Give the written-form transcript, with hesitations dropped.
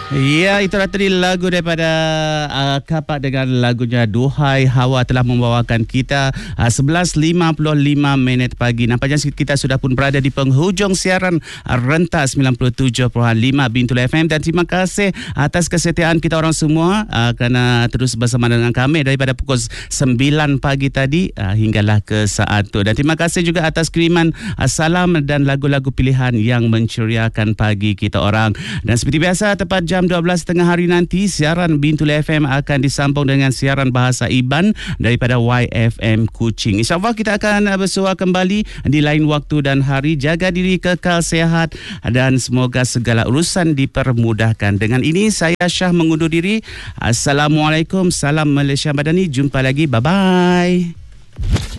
Ya, itulah tadi lagu daripada Kapak dengan lagunya Duhai Hawa telah membawakan kita 11.55 pagi. Nampaknya kita sudah pun berada di penghujung siaran rentas 97.5 Bintul FM, dan terima kasih atas kesetiaan kita orang semua kerana terus bersama dengan kami daripada pukul 9 pagi tadi hinggalah ke saat itu. Dan terima kasih juga atas kiriman salam dan lagu-lagu pilihan yang menceriakan pagi kita orang. Dan seperti biasa, tepat jam 12.30 hari nanti, siaran Bintul FM akan disambung dengan siaran bahasa Iban daripada YFM Kuching. InsyaAllah kita akan bersua kembali di lain waktu dan hari. Jaga diri, kekal sihat dan semoga segala urusan dipermudahkan. Dengan ini saya Syah mengundur diri. Assalamualaikum, salam Malaysia Madani. Jumpa lagi, bye-bye.